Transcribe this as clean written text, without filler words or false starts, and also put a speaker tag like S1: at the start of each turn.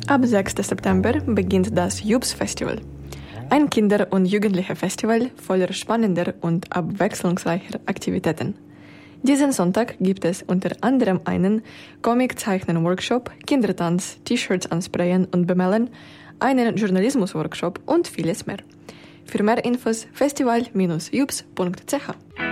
S1: Ab 6. September beginnt das Jubs Festival. Ein Kinder- und Jugendliche-Festival voller spannender und abwechslungsreicher Aktivitäten. Diesen Sonntag gibt es unter anderem einen Comic-Zeichnen-Workshop, Kindertanz, T-Shirts ansprayen und bemalen, einen Journalismus-Workshop und vieles mehr. Für mehr Infos festival-jubs.ch.